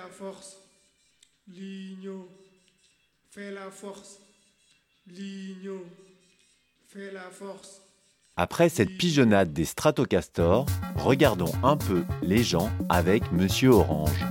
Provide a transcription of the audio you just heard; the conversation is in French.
la force. Ligno, fais la force. Ligno, fais la force. Après cette pigeonnade des Stratocastors, regardons un peu les gens avec Monsieur Orange.